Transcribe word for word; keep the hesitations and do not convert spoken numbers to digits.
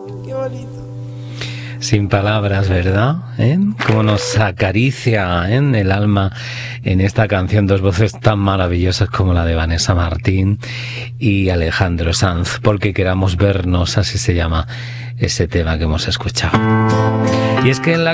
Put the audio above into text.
Qué bonito. Sin palabras, ¿verdad? ¿Eh? Cómo nos acaricia, ¿eh?, el alma en esta canción, dos voces tan maravillosas como la de Vanessa Martín y Alejandro Sanz, porque queramos vernos, así se llama ese tema que hemos escuchado. Y es que en la